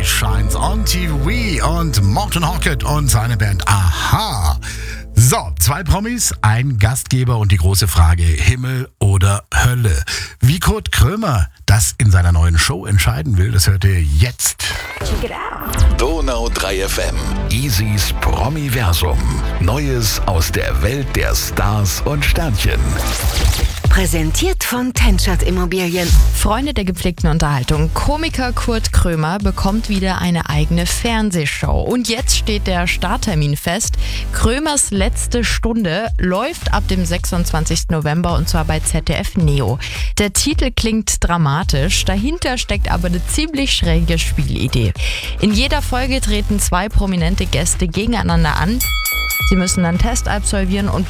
Shines on TV und Morten Hockett und seine Band Aha. So, 2 Promis, ein Gastgeber und die große Frage, Himmel oder Hölle. Wie Kurt Krömer das in seiner neuen Show entscheiden will, das hört ihr jetzt. Check it out. Donau 3 FM. Easys Promiversum. Neues aus der Welt der Stars und Sternchen. Präsentiert von Tenschert Immobilien. Freunde der gepflegten Unterhaltung. Komiker Kurt Krömer bekommt wieder eine eigene Fernsehshow. Und jetzt steht der Starttermin fest. Krömers letzte Stunde läuft ab dem 26. November und zwar bei ZDF Neo. Der Titel klingt dramatisch, dahinter steckt aber eine ziemlich schräge Spielidee. In jeder Folge treten 2 prominente Gäste gegeneinander an. Sie müssen einen Test absolvieren und